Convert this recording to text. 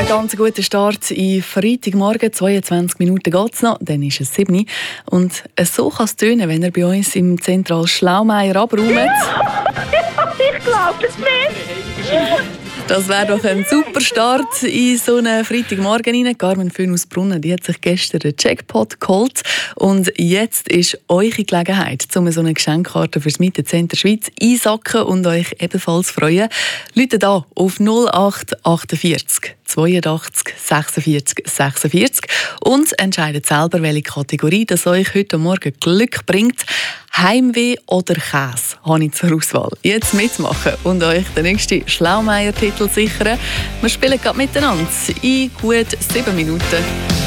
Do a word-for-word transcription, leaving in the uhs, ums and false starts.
ganz guten Start in Freitagmorgen. zweiundzwanzig Minuten geht es noch, dann ist es sieben Uhr. Und so kann es tönen, wenn ihr bei uns im Zentral Schlaumeier abräumt. Ja, ich glaube es nicht. Das wäre doch ein super Start in so einen Freitagmorgen rein. Carmen Föhn aus Brunnen, die hat sich gestern einen Jackpot geholt. Und jetzt ist eure Gelegenheit, um so eine Geschenkkarte fürs Mietenzentrum Schweiz einsacken und euch ebenfalls freuen. Ruft da auf null acht achtundvierzig zweiundachtzig sechsundvierzig sechsundvierzig und entscheidet selber, welche Kategorie das euch heute Morgen Glück bringt. Heimweh oder Käse habe ich zur Auswahl. Jetzt mitmachen und euch den nächsten Schlaumeier-Titel sichern. Wir spielen gerade miteinander in gut sieben Minuten.